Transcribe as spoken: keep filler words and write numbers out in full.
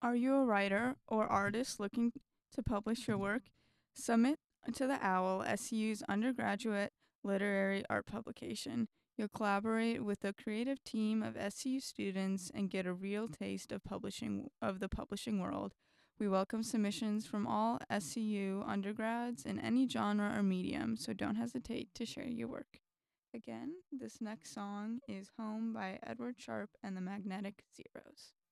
Are you a writer or artist looking to publish your work? Submit to the OWL, S C U's undergraduate literary art publication. You'll collaborate with a creative team of S C U students and get a real taste of publishing of the publishing world. We welcome submissions from all S C U undergrads in any genre or medium, so don't hesitate to share your work. Again, this next song is Home by Edward Sharpe and the Magnetic Zeros.